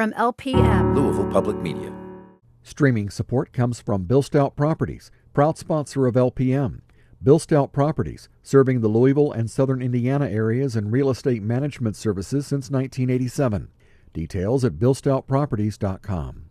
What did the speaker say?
from LPM. Louisville Public Media. Streaming support comes from Bill Stout Properties, proud sponsor of LPM. Bill Stout Properties, serving the Louisville and southern Indiana areas in real estate management services since 1987. Details at billstoutproperties.com.